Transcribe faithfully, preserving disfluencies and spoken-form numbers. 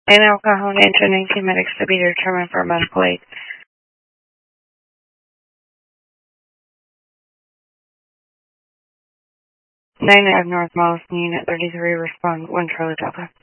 And El Cajon into nineteen medics to be determined for medical aid. nine of North Miles, Unit thirty-three, respond one Charlie Delta.